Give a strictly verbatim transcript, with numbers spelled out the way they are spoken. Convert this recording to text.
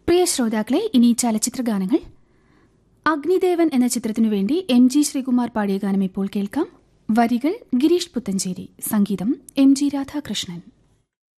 പ്രിയ ശ്രോതാക്കളെ, ഇനി ചലച്ചിത്ര ഗാനങ്ങൾ. അഗ്നിദേവൻ എന്ന ചിത്രത്തിനു വേണ്ടി എം ജി ശ്രീകുമാർ പാടിയ ഗാനം ഇപ്പോൾ കേൾക്കാം. വരികൾ ഗിരീഷ് പുത്തഞ്ചേരി, സംഗീതം എം ജി രാധാകൃഷ്ണൻ.